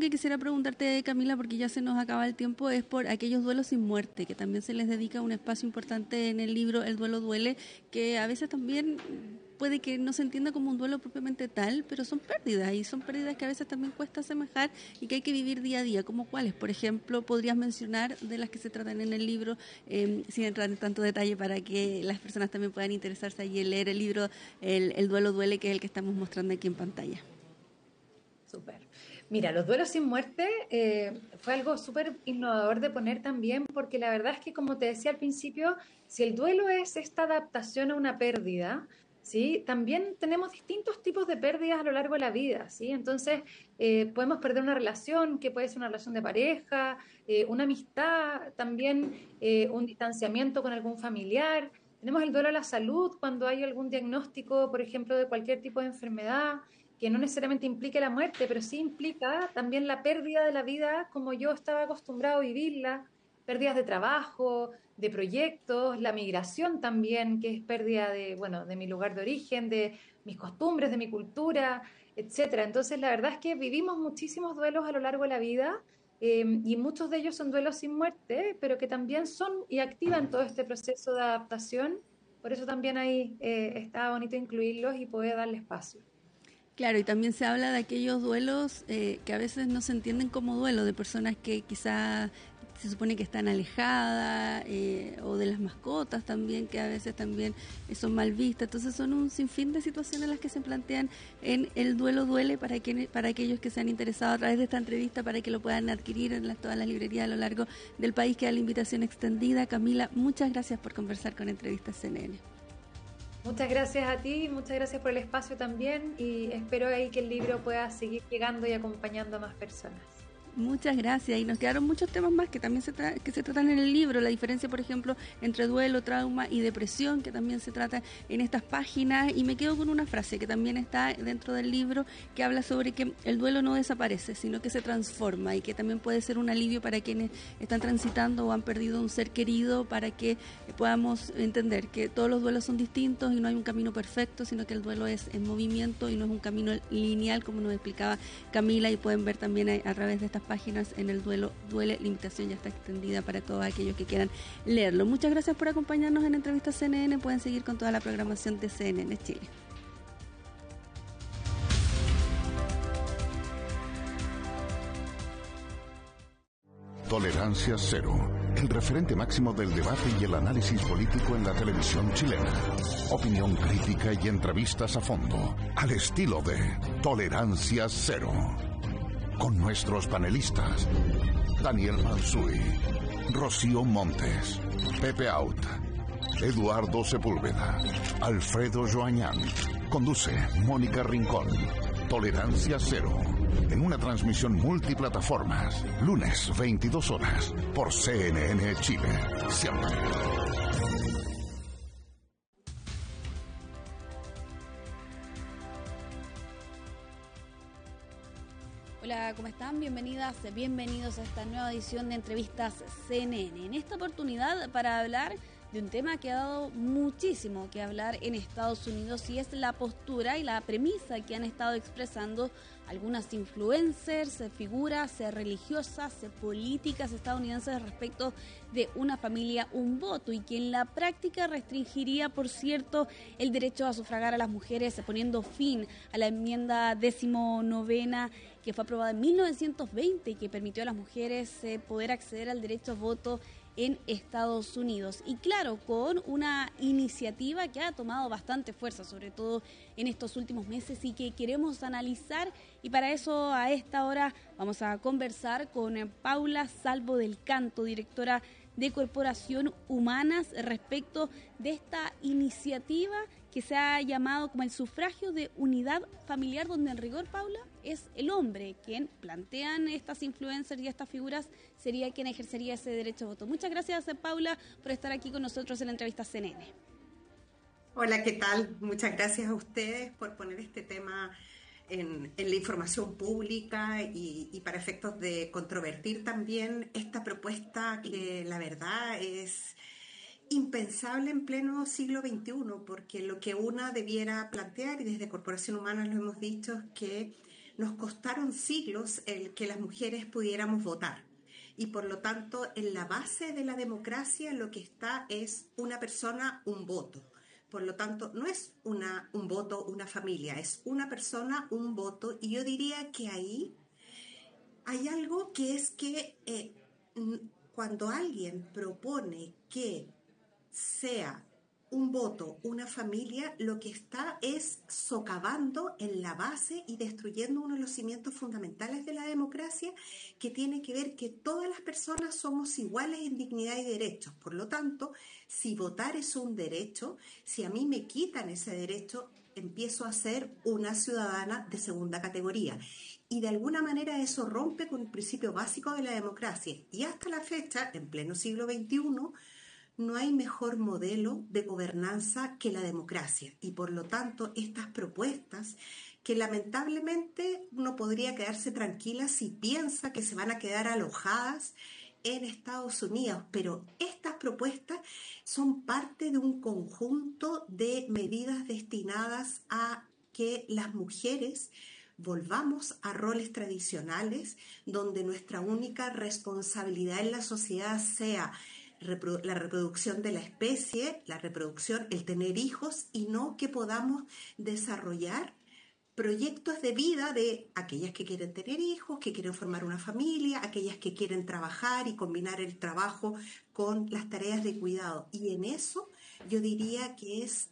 que quisiera preguntarte, Camila, porque ya se nos acaba el tiempo, es por aquellos duelos sin muerte, que también se les dedica un espacio importante en el libro El duelo duele, que a veces también puede que no se entienda como un duelo propiamente tal, pero son pérdidas, y son pérdidas que a veces también cuesta asemejar y que hay que vivir día a día. ¿Como cuáles? Por ejemplo, podrías mencionar de las que se tratan en el libro, sin entrar en tanto detalle, para que las personas también puedan interesarse allí en leer el libro el duelo duele, que es el que estamos mostrando aquí en pantalla. Súper. Mira, los duelos sin muerte fue algo súper innovador de poner también, porque la verdad es que, como te decía al principio, si el duelo es esta adaptación a una pérdida, ¿sí? También tenemos distintos tipos de pérdidas a lo largo de la vida, ¿sí? Entonces, podemos perder una relación, que puede ser una relación de pareja, una amistad, también un distanciamiento con algún familiar. Tenemos el duelo a la salud, cuando hay algún diagnóstico, por ejemplo, de cualquier tipo de enfermedad que no necesariamente implique la muerte, pero sí implica también la pérdida de la vida como yo estaba acostumbrado a vivirla, pérdidas de trabajo, de proyectos, la migración también, que es pérdida de, bueno, de mi lugar de origen, de mis costumbres, de mi cultura, etcétera. Entonces, la verdad es que vivimos muchísimos duelos a lo largo de la vida. Y muchos de ellos son duelos sin muerte, pero que también son y activan todo este proceso de adaptación. Por eso también ahí está bonito incluirlos y poder darle espacio. Claro, y también se habla de aquellos duelos que a veces no se entienden como duelo, de personas que quizá se supone que están alejadas, o de las mascotas también, que a veces también son mal vistas. Entonces son un sinfín de situaciones las que se plantean en El duelo duele, para aquellos que se han interesado a través de esta entrevista, para que lo puedan adquirir en todas las librerías a lo largo del país. Queda la invitación extendida. Camila, muchas gracias por conversar con Entrevistas CNN. Muchas gracias a ti, muchas gracias por el espacio también y espero ahí que el libro pueda seguir llegando y acompañando a más personas. Muchas gracias. Y nos quedaron muchos temas más que también que se tratan en el libro. La diferencia, por ejemplo, entre duelo, trauma y depresión, que también se trata en estas páginas. Y me quedo con una frase que también está dentro del libro, que habla sobre que el duelo no desaparece, sino que se transforma, y que también puede ser un alivio para quienes están transitando o han perdido un ser querido, para que podamos entender que todos los duelos son distintos y no hay un camino perfecto, sino que el duelo es en movimiento y no es un camino lineal, como nos explicaba Camila. Y pueden ver también a través de estas páginas en El duelo duele. La invitación ya está extendida para todos aquellos que quieran leerlo. Muchas gracias por acompañarnos en Entrevistas CNN. Pueden seguir con toda la programación de CNN Chile. Tolerancia Cero, el referente máximo del debate y el análisis político en la televisión chilena. Opinión crítica y entrevistas a fondo, al estilo de Tolerancia Cero. Con nuestros panelistas: Daniel Mansui, Rocío Montes, Pepe Out, Eduardo Sepúlveda, Alfredo Joañán. Conduce Mónica Rincón. Tolerancia Cero, en una transmisión multiplataformas, lunes 22 horas, por CNN Chile. Siempre. Hola, ¿cómo están? Bienvenidas, bienvenidos a esta nueva edición de Entrevistas CNN. En esta oportunidad, para hablar de un tema que ha dado muchísimo que hablar en Estados Unidos, y es la postura y la premisa que han estado expresando algunas influencers, figuras religiosas, políticas estadounidenses respecto de una familia, un voto, y que en la práctica restringiría, por cierto, el derecho a sufragar a las mujeres, poniendo fin a la enmienda 19ª que fue aprobada en 1920 y que permitió a las mujeres poder acceder al derecho a voto en Estados Unidos. Y claro, con una iniciativa que ha tomado bastante fuerza, sobre todo en estos últimos meses, y que queremos analizar. Y para eso, a esta hora, vamos a conversar con Paula Salvo del Canto, directora de Corporación Humanas, respecto de esta iniciativa que se ha llamado como el sufragio de unidad familiar, donde en rigor, Paula, es el hombre quien plantean estas influencers y estas figuras, sería quien ejercería ese derecho a voto. Muchas gracias, Paula, por estar aquí con nosotros en la entrevista CNN. Hola, ¿qué tal? Muchas gracias a ustedes por poner este tema en la información pública y para efectos de controvertir también esta propuesta que la verdad es impensable en pleno siglo XXI, porque lo que una debiera plantear, y desde Corporación Humana lo hemos dicho, es que nos costaron siglos el que las mujeres pudiéramos votar. Y por lo tanto, en la base de la democracia lo que está es una persona, un voto. Por lo tanto, no es un voto, una familia, es una persona, un voto. Y yo diría que ahí hay algo que es que cuando alguien propone que sea un voto, una familia, lo que está es socavando en la base y destruyendo uno de los cimientos fundamentales de la democracia, que tiene que ver que todas las personas somos iguales en dignidad y derechos. Por lo tanto, si votar es un derecho, si a mí me quitan ese derecho, empiezo a ser una ciudadana de segunda categoría. Y de alguna manera eso rompe con el principio básico de la democracia. Y hasta la fecha, en pleno siglo XXI, no hay mejor modelo de gobernanza que la democracia. Y por lo tanto, estas propuestas, que lamentablemente uno podría quedarse tranquila si piensa que se van a quedar alojadas en Estados Unidos, pero estas propuestas son parte de un conjunto de medidas destinadas a que las mujeres volvamos a roles tradicionales, donde nuestra única responsabilidad en la sociedad sea la reproducción de la especie, la reproducción, el tener hijos, y no que podamos desarrollar proyectos de vida de aquellas que quieren tener hijos, que quieren formar una familia, aquellas que quieren trabajar y combinar el trabajo con las tareas de cuidado. Y en eso yo diría que es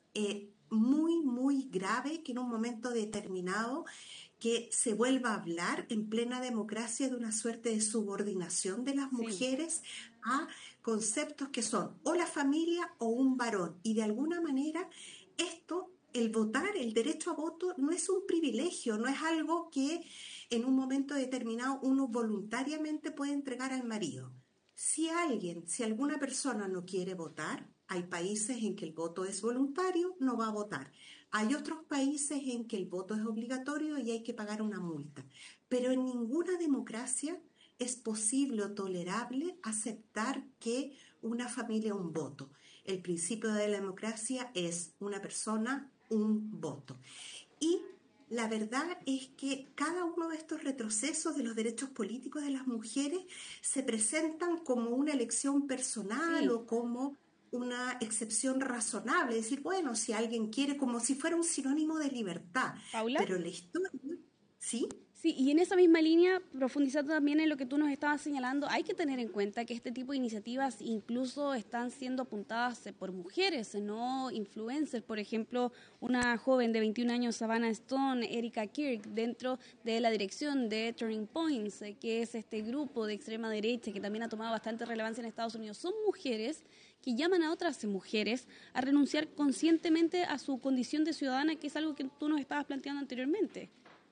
muy, muy grave que en un momento determinado que se vuelva a hablar en plena democracia de una suerte de subordinación de las mujeres a conceptos que son o la familia o un varón. Y de alguna manera esto, el votar, el derecho a voto, no es un privilegio, no es algo que en un momento determinado uno voluntariamente puede entregar al marido. Si alguna persona no quiere votar, hay países en que el voto es voluntario, no va a votar. Hay otros países en que el voto es obligatorio y hay que pagar una multa. Pero en ninguna democracia es posible o tolerable aceptar que una familia un voto. El principio de la democracia es una persona, un voto. Y la verdad es que cada uno de estos retrocesos de los derechos políticos de las mujeres se presentan como una elección personal o como una excepción razonable. Es decir, bueno, si alguien quiere, como si fuera un sinónimo de libertad. ¿Paula? Pero la historia, ¿sí? Sí, y en esa misma línea, profundizando también en lo que tú nos estabas señalando, hay que tener en cuenta que este tipo de iniciativas incluso están siendo apuntadas por mujeres, no influencers. Por ejemplo, una joven de 21 años, Savannah Stone, Erika Kirk, dentro de la dirección de Turning Points, que es este grupo de extrema derecha que también ha tomado bastante relevancia en Estados Unidos. Son mujeres que llaman a otras mujeres a renunciar conscientemente a su condición de ciudadana, que es algo que tú nos estabas planteando anteriormente.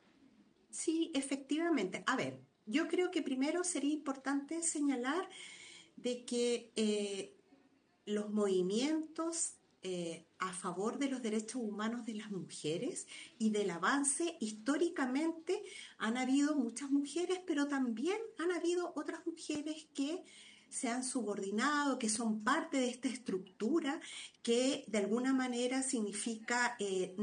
Sí, efectivamente. A ver, yo creo que primero sería importante señalar de que los movimientos a favor de los derechos humanos de las mujeres y del avance, históricamente han habido muchas mujeres, pero también han habido otras mujeres que se han subordinado, que son parte de esta estructura que de alguna manera significa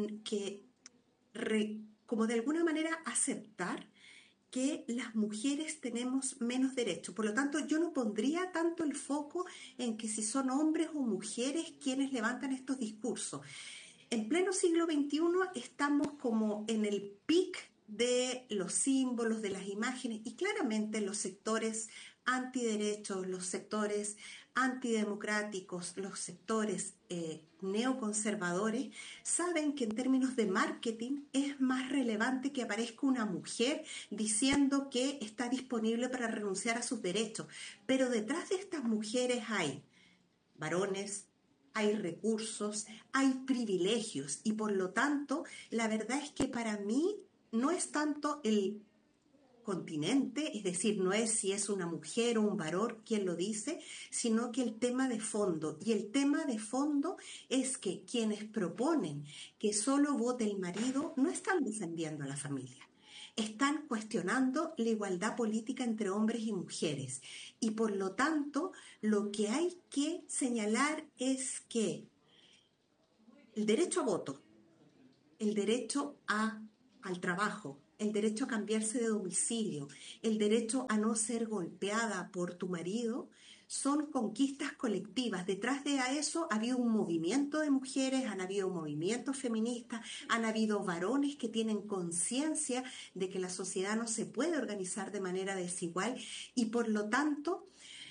como de alguna manera aceptar que las mujeres tenemos menos derechos. Por lo tanto, yo no pondría tanto el foco en que si son hombres o mujeres quienes levantan estos discursos. En pleno siglo XXI estamos como en el pic de los símbolos, de las imágenes, y claramente los sectores antiderechos, los sectores antidemocráticos, los sectores neoconservadores, saben que en términos de marketing es más relevante que aparezca una mujer diciendo que está disponible para renunciar a sus derechos. Pero detrás de estas mujeres hay varones, hay recursos, hay privilegios, y por lo tanto, la verdad es que para mí no es tanto el continente, es decir, no es si es una mujer o un varón quien lo dice, sino que el tema de fondo. Y el tema de fondo es que quienes proponen que solo vote el marido no están defendiendo a la familia. Están cuestionando la igualdad política entre hombres y mujeres. Y por lo tanto, lo que hay que señalar es que el derecho a voto, el derecho al trabajo, el derecho a cambiarse de domicilio, el derecho a no ser golpeada por tu marido, son conquistas colectivas. Detrás de eso ha habido un movimiento de mujeres, han habido movimientos feministas, han habido varones que tienen conciencia de que la sociedad no se puede organizar de manera desigual y por lo tanto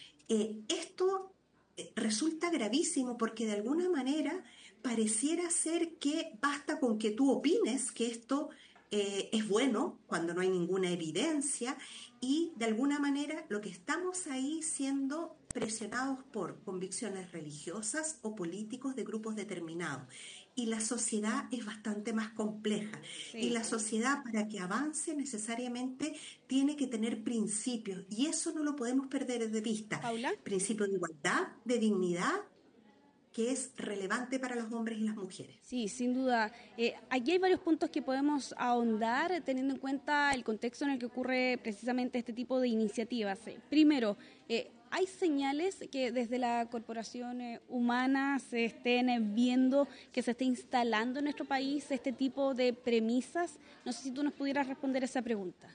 esto resulta gravísimo porque de alguna manera pareciera ser que basta con que tú opines que esto es bueno cuando no hay ninguna evidencia y de alguna manera lo que estamos ahí siendo presionados por convicciones religiosas o políticos de grupos determinados. Y la sociedad es bastante más compleja. Sí. Y la sociedad, para que avance, necesariamente tiene que tener principios. Y eso no lo podemos perder de vista. ¿Paula? Principios de igualdad, de dignidad, que es relevante para los hombres y las mujeres. Sí, sin duda. Aquí hay varios puntos que podemos ahondar teniendo en cuenta el contexto en el que ocurre precisamente este tipo de iniciativas. Primero, ¿hay señales que desde la Corporación Humana se estén viendo que se esté instalando en nuestro país este tipo de premisas? No sé si tú nos pudieras responder esa pregunta.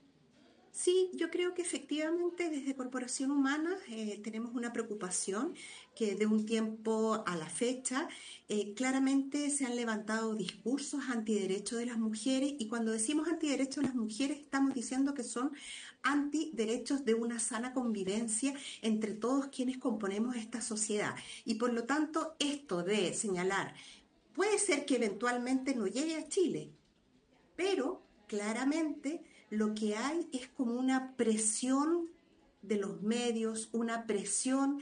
Sí, yo creo que efectivamente desde Corporación Humana tenemos una preocupación que de un tiempo a la fecha claramente se han levantado discursos antiderechos de las mujeres y cuando decimos antiderechos de las mujeres estamos diciendo que son antiderechos de una sana convivencia entre todos quienes componemos esta sociedad. Y por lo tanto esto de señalar puede ser que eventualmente no llegue a Chile, pero claramente lo que hay es como una presión de los medios, una presión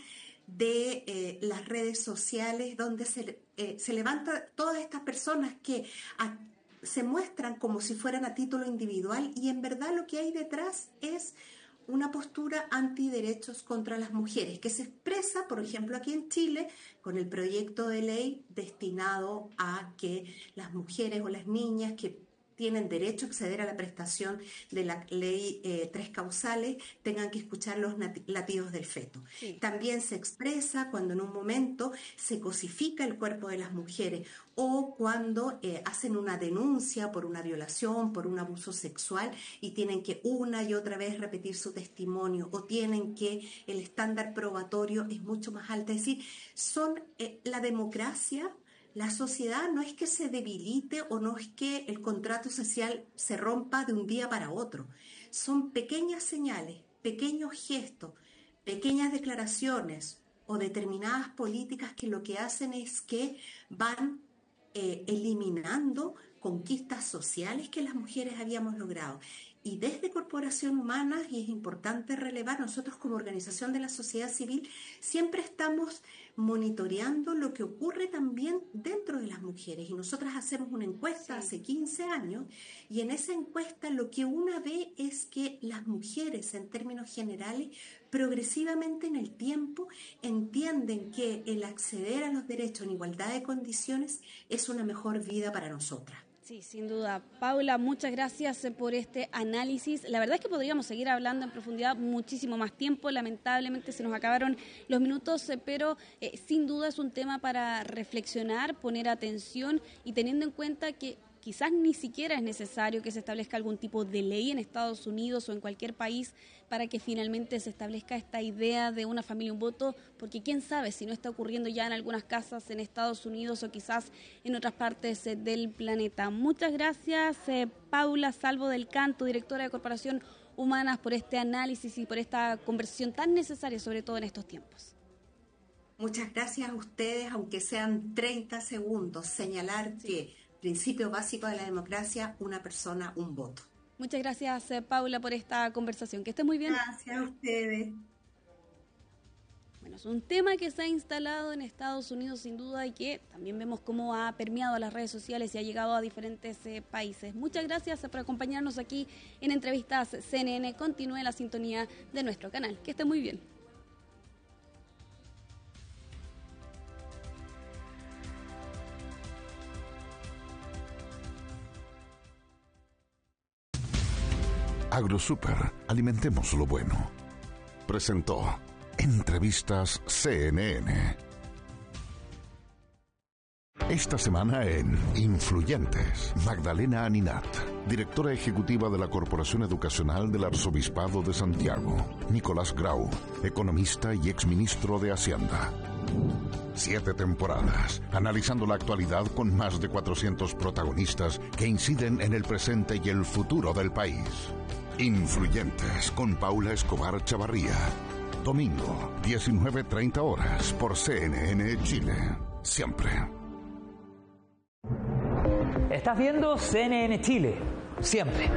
de las redes sociales, donde se levantan todas estas personas que se muestran como si fueran a título individual y en verdad lo que hay detrás es una postura antiderechos contra las mujeres, que se expresa, por ejemplo, aquí en Chile, con el proyecto de ley destinado a que las mujeres o las niñas que tienen derecho a acceder a la prestación de la ley 3 causales, tengan que escuchar los latidos del feto. Sí. También se expresa cuando en un momento se cosifica el cuerpo de las mujeres o cuando hacen una denuncia por una violación, por un abuso sexual y tienen que una y otra vez repetir su testimonio o tienen que el estándar probatorio es mucho más alto. Es decir, son la democracia. La sociedad no es que se debilite o no es que el contrato social se rompa de un día para otro. Son pequeñas señales, pequeños gestos, pequeñas declaraciones o determinadas políticas que lo que hacen es que van eliminando conquistas sociales que las mujeres habíamos logrado. Y desde Corporación Humana, y es importante relevar, nosotros como organización de la sociedad civil siempre estamos monitoreando lo que ocurre también dentro de las mujeres. Y nosotras hacemos una encuesta hace 15 años y en esa encuesta lo que una ve es que las mujeres en términos generales progresivamente en el tiempo entienden que el acceder a los derechos en igualdad de condiciones es una mejor vida para nosotras. Sí, sin duda. Paula, muchas gracias por este análisis. La verdad es que podríamos seguir hablando en profundidad muchísimo más tiempo. Lamentablemente se nos acabaron los minutos, pero sin duda es un tema para reflexionar, poner atención y teniendo en cuenta que quizás ni siquiera es necesario que se establezca algún tipo de ley en Estados Unidos o en cualquier país para que finalmente se establezca esta idea de una familia, un voto, porque quién sabe si no está ocurriendo ya en algunas casas en Estados Unidos o quizás en otras partes del planeta. Muchas gracias, Paula Salvo del Canto, directora de Corporación Humanas, por este análisis y por esta conversación tan necesaria, sobre todo en estos tiempos. Muchas gracias a ustedes, aunque sean 30 segundos, señalar que principio básico de la democracia, una persona, un voto. Muchas gracias, Paula, por esta conversación. Que esté muy bien. Gracias a ustedes. Bueno, es un tema que se ha instalado en Estados Unidos sin duda y que también vemos cómo ha permeado a las redes sociales y ha llegado a diferentes países. Muchas gracias por acompañarnos aquí en Entrevistas CNN. Continúe la sintonía de nuestro canal. Que esté muy bien. AgroSuper, alimentemos lo bueno. Presentó Entrevistas CNN. Esta semana en Influyentes, Magdalena Aninat. directora ejecutiva de la Corporación Educacional del Arzobispado de Santiago, Nicolás Grau, economista y exministro de Hacienda. 7 temporadas, analizando la actualidad con más de 400 protagonistas que inciden en el presente y el futuro del país. Influyentes, con Paula Escobar Chavarría. Domingo, 19:30 horas, por CNN Chile. Siempre. Estás viendo CNN Chile. Siempre.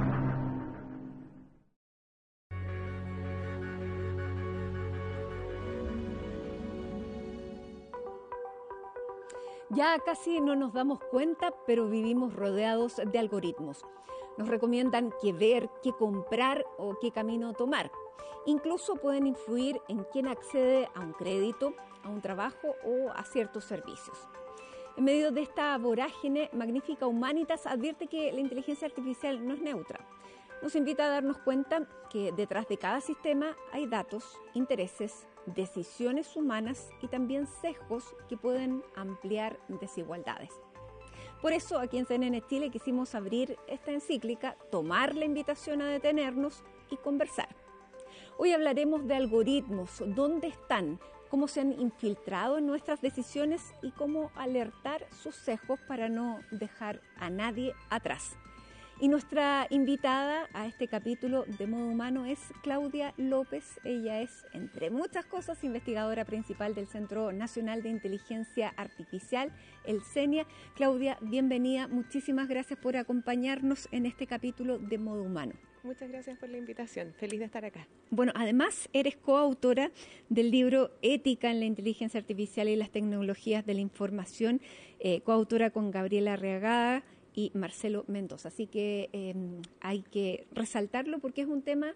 Ya casi no nos damos cuenta, pero vivimos rodeados de algoritmos. Nos recomiendan qué ver, qué comprar o qué camino tomar. Incluso pueden influir en quién accede a un crédito, a un trabajo o a ciertos servicios. En medio de esta vorágine, Magnífica Humanitas advierte que la inteligencia artificial no es neutra. Nos invita a darnos cuenta que detrás de cada sistema hay datos, intereses, decisiones humanas y también sesgos que pueden ampliar desigualdades. Por eso, aquí en CNN Chile quisimos abrir esta encíclica, tomar la invitación a detenernos y conversar. Hoy hablaremos de algoritmos, dónde están, cómo se han infiltrado en nuestras decisiones y cómo alertar sus sesgos para no dejar a nadie atrás. Y nuestra invitada a este capítulo de Modo Humano es Claudia López. Ella es, entre muchas cosas, investigadora principal del Centro Nacional de Inteligencia Artificial, el CENIA. Claudia, bienvenida. Muchísimas gracias por acompañarnos en este capítulo de Modo Humano. Muchas gracias por la invitación. Feliz de estar acá. Bueno, además eres coautora del libro Ética en la Inteligencia Artificial y las Tecnologías de la Información, coautora con Gabriela Arriagada y Marcelo Mendoza. Así que hay que resaltarlo porque es un tema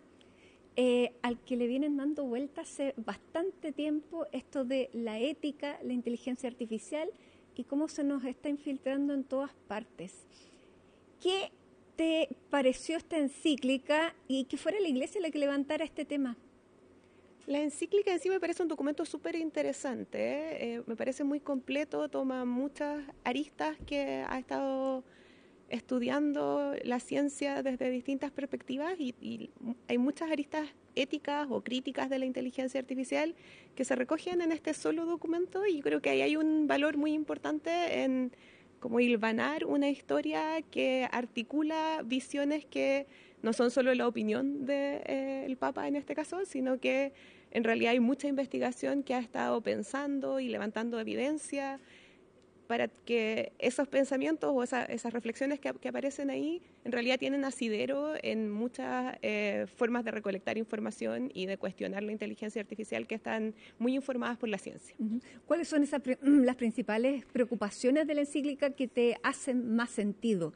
al que le vienen dando vuelta hace bastante tiempo, esto de la ética, la inteligencia artificial y cómo se nos está infiltrando en todas partes. ¿Qué te pareció esta encíclica y que fuera la Iglesia la que levantara este tema? La encíclica en sí me parece un documento súper interesante, me parece muy completo, toma muchas aristas que ha estado estudiando la ciencia desde distintas perspectivas y hay muchas aristas éticas o críticas de la inteligencia artificial que se recogen en este solo documento y yo creo que ahí hay un valor muy importante en como hilvanar una historia que articula visiones que no son solo la opinión del Papa en este caso, sino que en realidad hay mucha investigación que ha estado pensando y levantando evidencia para que esos pensamientos o esas reflexiones que aparecen ahí en realidad tienen asidero en muchas formas de recolectar información y de cuestionar la inteligencia artificial que están muy informadas por la ciencia. ¿Cuáles son las principales preocupaciones de la encíclica que te hacen más sentido?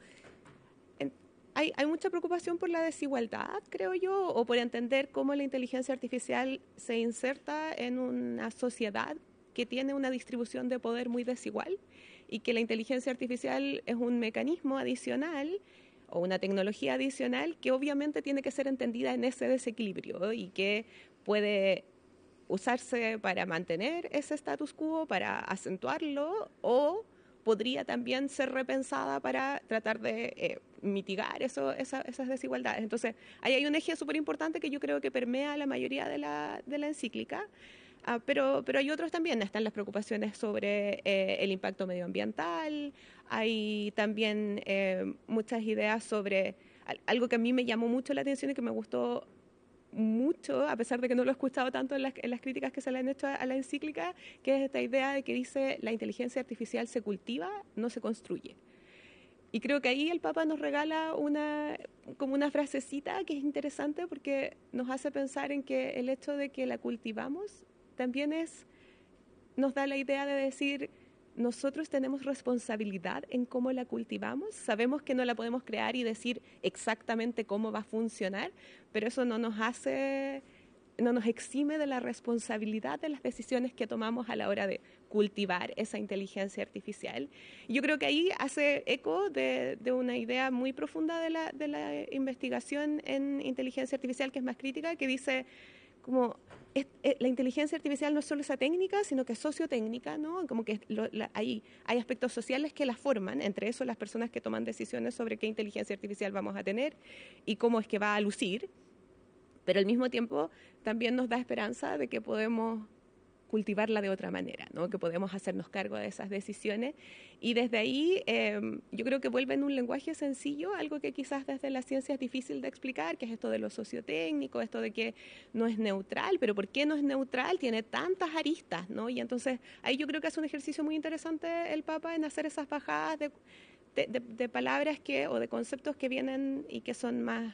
Hay mucha preocupación por la desigualdad, creo yo, o por entender cómo la inteligencia artificial se inserta en una sociedad que tiene una distribución de poder muy desigual y que la inteligencia artificial es un mecanismo adicional o una tecnología adicional que obviamente tiene que ser entendida en ese desequilibrio y que puede usarse para mantener ese status quo, para acentuarlo o podría también ser repensada para tratar de mitigar esas desigualdades. Entonces, ahí hay un eje súper importante que yo creo que permea la mayoría de la encíclica. Pero hay otros también, están las preocupaciones sobre el impacto medioambiental, hay también muchas ideas sobre algo que a mí me llamó mucho la atención y que me gustó mucho, a pesar de que no lo he escuchado tanto en las críticas que se le han hecho a la encíclica, que es esta idea de que dice la inteligencia artificial se cultiva, no se construye. Y creo que ahí el Papa nos regala como una frasecita que es interesante porque nos hace pensar en que el hecho de que la cultivamos también nos da la idea de decir, nosotros tenemos responsabilidad en cómo la cultivamos, sabemos que no la podemos crear y decir exactamente cómo va a funcionar, pero eso no nos exime de la responsabilidad de las decisiones que tomamos a la hora de cultivar esa inteligencia artificial. Y yo creo que ahí hace eco de una idea muy profunda de la investigación en inteligencia artificial, que es más crítica, que dice, como la inteligencia artificial no es solo esa técnica, sino que es sociotécnica, ¿no? Como que hay aspectos sociales que la forman, entre eso las personas que toman decisiones sobre qué inteligencia artificial vamos a tener y cómo es que va a lucir, pero al mismo tiempo también nos da esperanza de que podemos cultivarla de otra manera, ¿no? Que podemos hacernos cargo de esas decisiones y desde ahí yo creo que vuelve en un lenguaje sencillo, algo que quizás desde la ciencia es difícil de explicar, que es esto de lo sociotécnico, esto de que no es neutral, pero ¿por qué no es neutral? Tiene tantas aristas, ¿no? Y entonces ahí yo creo que hace un ejercicio muy interesante el Papa en hacer esas bajadas de palabras o de conceptos que vienen y que son más,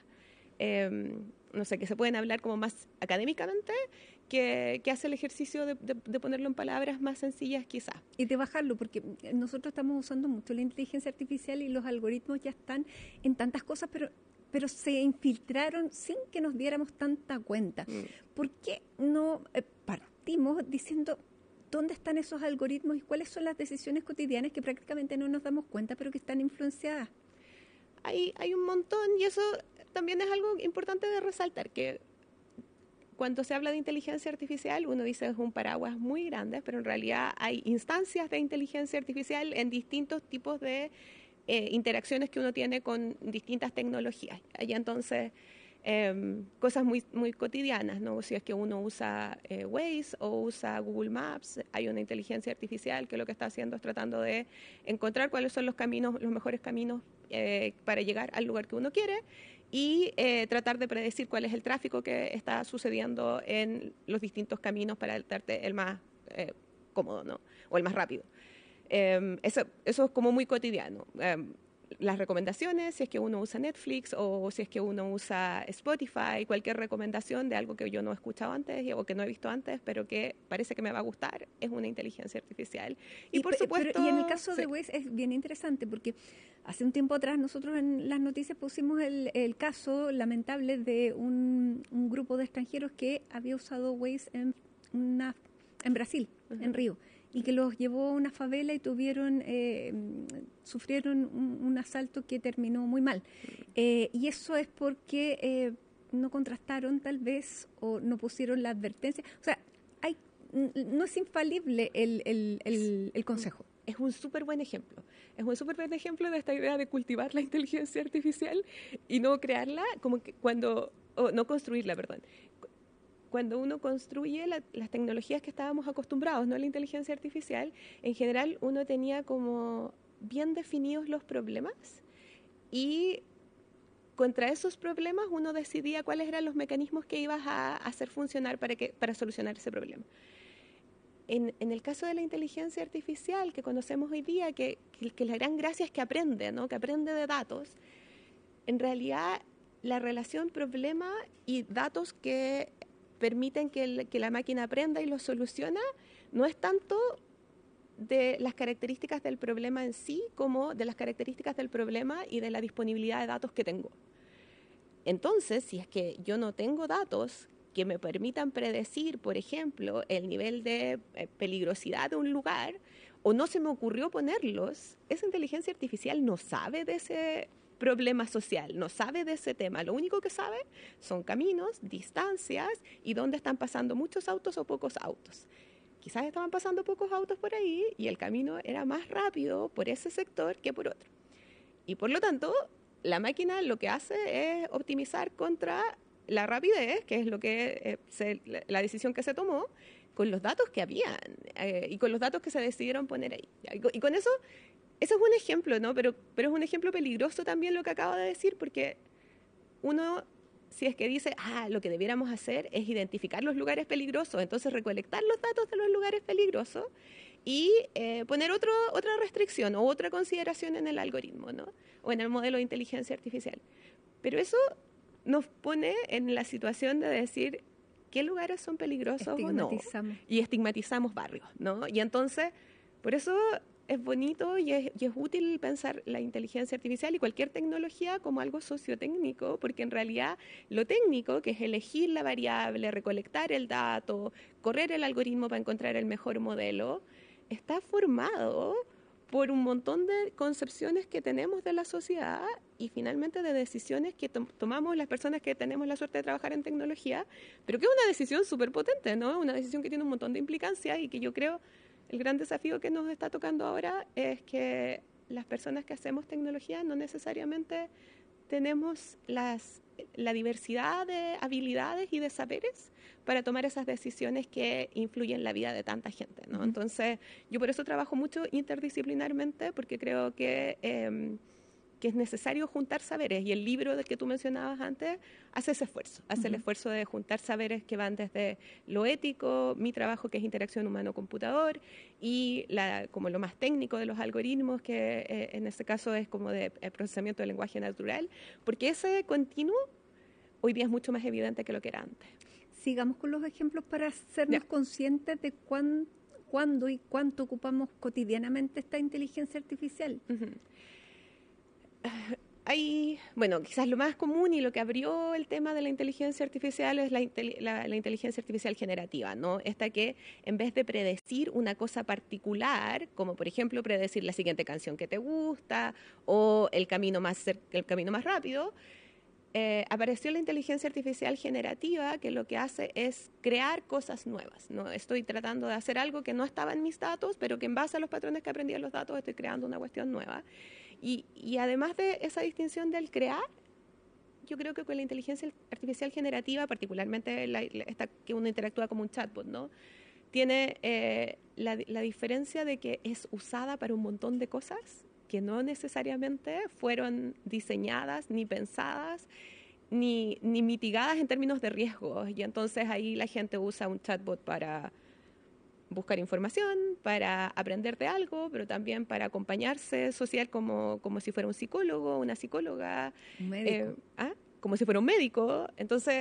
no sé, que se pueden hablar como más académicamente, que hace el ejercicio de ponerlo en palabras más sencillas quizás. Y de bajarlo, porque nosotros estamos usando mucho la inteligencia artificial y los algoritmos ya están en tantas cosas, pero se infiltraron sin que nos diéramos tanta cuenta. ¿Por qué no partimos diciendo dónde están esos algoritmos y cuáles son las decisiones cotidianas que prácticamente no nos damos cuenta, pero que están influenciadas? Hay un montón y eso también es algo importante de resaltar, que cuando se habla de inteligencia artificial, uno dice es un paraguas muy grande, pero en realidad hay instancias de inteligencia artificial en distintos tipos de interacciones que uno tiene con distintas tecnologías. Hay entonces cosas muy, muy cotidianas, ¿no? Si es que uno usa Waze o usa Google Maps, hay una inteligencia artificial que lo que está haciendo es tratando de encontrar cuáles son los mejores caminos para llegar al lugar que uno quiere y tratar de predecir cuál es el tráfico que está sucediendo en los distintos caminos para darte el más cómodo, ¿no? O el más rápido. Eso es como muy cotidiano. Las recomendaciones, si es que uno usa Netflix o si es que uno usa Spotify, cualquier recomendación de algo que yo no he escuchado antes o que no he visto antes, pero que parece que me va a gustar, es una inteligencia artificial. Y por supuesto... y en el caso de Waze es bien interesante porque hace un tiempo atrás nosotros en las noticias pusimos el caso lamentable de un grupo de extranjeros que había usado Waze en Brasil, en Río, y que los llevó a una favela y sufrieron un asalto que terminó muy mal. Y eso es porque no contrastaron tal vez o no pusieron la advertencia. O sea, no es infalible el consejo. Es un súper buen ejemplo. Es un súper buen ejemplo de esta idea de cultivar la inteligencia artificial y no crearla como que no construirla, perdón. Cuando uno construye las tecnologías que estábamos acostumbrados, no la inteligencia artificial, en general uno tenía como bien definidos los problemas y contra esos problemas uno decidía cuáles eran los mecanismos que ibas a hacer funcionar para solucionar ese problema. En el caso de la inteligencia artificial que conocemos hoy día, que la gran gracia es que aprende, ¿no? Que aprende de datos, en realidad la relación problema y datos que permiten que la máquina aprenda y lo soluciona, no es tanto de las características del problema en sí como de las características del problema y de la disponibilidad de datos que tengo. Entonces, si es que yo no tengo datos que me permitan predecir, por ejemplo, el nivel de peligrosidad de un lugar, o no se me ocurrió ponerlos, esa inteligencia artificial no sabe de ese problema social, no sabe de ese tema. Lo único que sabe son caminos, distancias y dónde están pasando muchos autos o pocos autos. Quizás estaban pasando pocos autos por ahí y el camino era más rápido por ese sector que por otro. Y por lo tanto, la máquina lo que hace es optimizar contra la rapidez, que es lo que la decisión que se tomó, con los datos que habían y con los datos que se decidieron poner ahí. Y con eso... Eso es un ejemplo, ¿no? Pero es un ejemplo peligroso también lo que acabo de decir, porque uno, si es que dice, lo que debiéramos hacer es identificar los lugares peligrosos, entonces recolectar los datos de los lugares peligrosos y poner otra restricción o otra consideración en el algoritmo, ¿no? O en el modelo de inteligencia artificial. Pero eso nos pone en la situación de decir qué lugares son peligrosos o no. Y estigmatizamos barrios, ¿no? Y entonces, por eso... es bonito y es útil pensar la inteligencia artificial y cualquier tecnología como algo sociotécnico, porque en realidad lo técnico, que es elegir la variable, recolectar el dato, correr el algoritmo para encontrar el mejor modelo, está formado por un montón de concepciones que tenemos de la sociedad y finalmente de decisiones que tomamos las personas que tenemos la suerte de trabajar en tecnología, pero que es una decisión súper potente, ¿no? Una decisión que tiene un montón de implicancias y que yo creo el gran desafío que nos está tocando ahora es que las personas que hacemos tecnología no necesariamente tenemos la diversidad de habilidades y de saberes para tomar esas decisiones que influyen en la vida de tanta gente, ¿no? Entonces, yo por eso trabajo mucho interdisciplinarmente, porque creo que es necesario juntar saberes, y el libro del que tú mencionabas antes hace ese esfuerzo, hace el esfuerzo de juntar saberes que van desde lo ético, mi trabajo que es interacción humano-computador, y como lo más técnico de los algoritmos, que en este caso es como de procesamiento del lenguaje natural, porque ese continuo hoy día es mucho más evidente que lo que era antes. Sigamos con los ejemplos para hacernos conscientes de cuándo y cuánto ocupamos cotidianamente esta inteligencia artificial. Bueno, quizás lo más común y lo que abrió el tema de la inteligencia artificial es la inteligencia artificial generativa, ¿no? Esta que en vez de predecir una cosa particular, como por ejemplo predecir la siguiente canción que te gusta o el camino más rápido, apareció la inteligencia artificial generativa, que lo que hace es crear cosas nuevas, ¿no? Estoy tratando de hacer algo que no estaba en mis datos, pero que en base a los patrones que aprendí en los datos estoy creando una cuestión nueva. Y además de esa distinción del crear, yo creo que con la inteligencia artificial generativa, particularmente esta que uno interactúa como un chatbot, ¿no? Tiene la diferencia de que es usada para un montón de cosas que no necesariamente fueron diseñadas, ni pensadas, ni mitigadas en términos de riesgos. Y entonces ahí la gente usa un chatbot para buscar información, para aprender de algo, pero también para acompañarse social como si fuera un psicólogo, una psicóloga. Un médico. Como si fuera un médico. Entonces,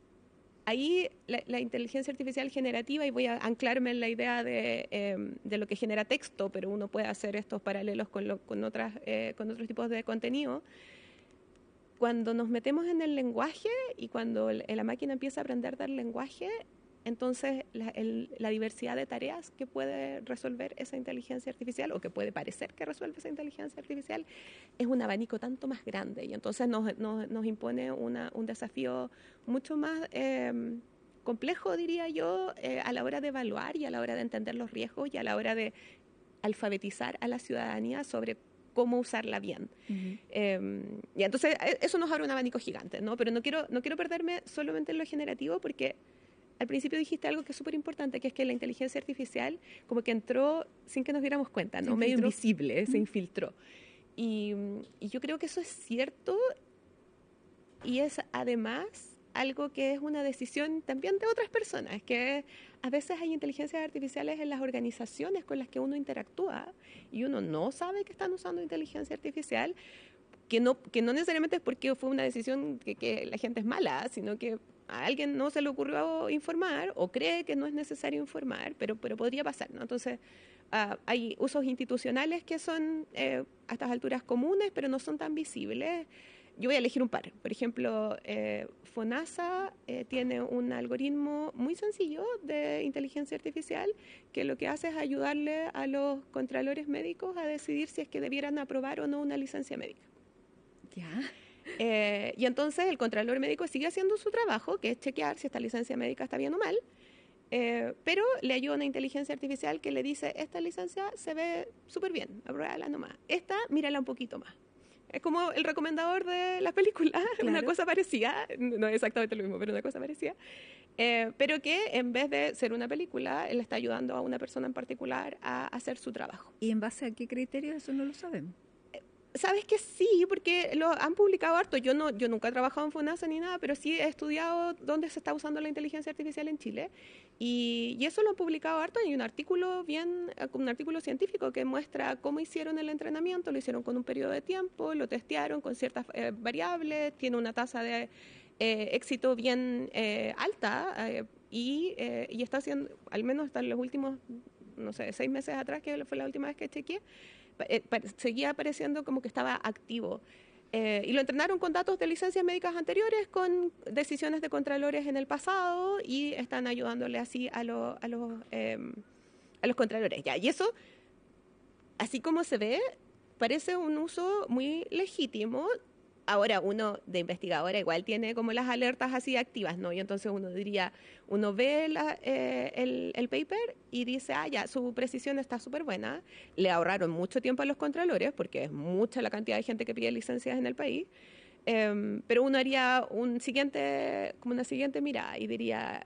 ahí la inteligencia artificial generativa, y voy a anclarme en la idea de lo que genera texto, pero uno puede hacer estos paralelos con otros tipos de contenido. Cuando nos metemos en el lenguaje y cuando la máquina empieza a aprender del lenguaje, entonces la diversidad de tareas que puede resolver esa inteligencia artificial, o que puede parecer que resuelve esa inteligencia artificial, es un abanico tanto más grande, y entonces nos impone un desafío mucho más complejo, diría yo, a la hora de evaluar y a la hora de entender los riesgos y a la hora de alfabetizar a la ciudadanía sobre cómo usarla bien. Y entonces eso nos abre un abanico gigante, ¿no? Pero no quiero perderme solamente en lo generativo, porque al principio dijiste algo que es súper importante, que es que la inteligencia artificial como que entró sin que nos diéramos cuenta, ¿no? Medio invisible, se infiltró. Y yo creo que eso es cierto, y es además algo que es una decisión también de otras personas, que a veces hay inteligencias artificiales en las organizaciones con las que uno interactúa y uno no sabe que están usando inteligencia artificial, que no necesariamente es porque fue una decisión que la gente es mala, sino que a alguien no se le ocurrió informar o cree que no es necesario informar, pero podría pasar, ¿no? Entonces, hay usos institucionales que son a estas alturas comunes, pero no son tan visibles. Yo voy a elegir un par. Por ejemplo, FONASA tiene un algoritmo muy sencillo de inteligencia artificial que lo que hace es ayudarle a los contralores médicos a decidir si es que debieran aprobar o no una licencia médica. Ya. Y entonces el contralor médico sigue haciendo su trabajo, que es chequear si esta licencia médica está bien o mal, pero le ayuda una inteligencia artificial que le dice: esta licencia se ve súper bien, apruébala nomás. Esta, mírala un poquito más. Es como el recomendador de las películas, claro. Una cosa parecida, no es exactamente lo mismo, pero una cosa parecida, pero que en vez de ser una película, él está ayudando a una persona en particular a hacer su trabajo. ¿Y en base a qué criterios? Eso no lo sabemos. Sabes que sí, porque lo han publicado harto. Yo nunca he trabajado en FONASA ni nada, pero sí he estudiado dónde se está usando la inteligencia artificial en Chile, y eso lo han publicado harto. Hay un artículo científico que muestra cómo hicieron el entrenamiento. Lo hicieron con un periodo de tiempo, lo testearon con ciertas variables, tiene una tasa de éxito bien alta, y está haciendo, al menos hasta los últimos, 6 meses atrás, que fue la última vez que chequeé, seguía apareciendo como que estaba activo. Y lo entrenaron con datos de licencias médicas anteriores, con decisiones de contralores en el pasado, y están ayudándole así a los contralores. Ya. Y eso así como se ve, parece un uso muy legítimo. Ahora uno de investigadora igual tiene como las alertas así activas, ¿no? Y entonces uno ve el paper y dice, ya, su precisión está súper buena. Le ahorraron mucho tiempo a los contralores porque es mucha la cantidad de gente que pide licencias en el país. Pero uno haría una siguiente mirada y diría,